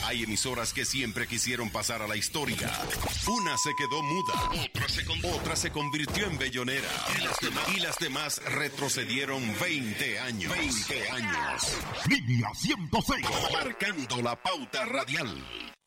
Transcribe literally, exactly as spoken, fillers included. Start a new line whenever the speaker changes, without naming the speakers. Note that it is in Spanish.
Hay emisoras que siempre quisieron pasar a la historia. Una se quedó muda, otra se, con... otra se convirtió en bellonera y las demás, y las demás retrocedieron veinte años. veinte años.
Línea ciento seis.
Marcando la pauta radial.